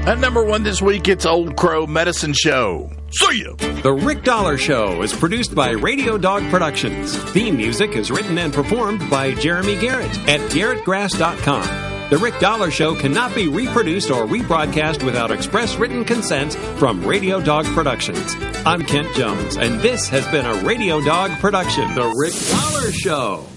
At number 1 this week, it's Old Crow Medicine Show. See ya! The Rick Dollar Show is produced by Radio Dog Productions. Theme music is written and performed by Jeremy Garrett at garrettgrass.com. The Rick Dollar Show cannot be reproduced or rebroadcast without express written consent from Radio Dog Productions. I'm Kent Jones, and this has been a Radio Dog production. The Rick Dollar Show.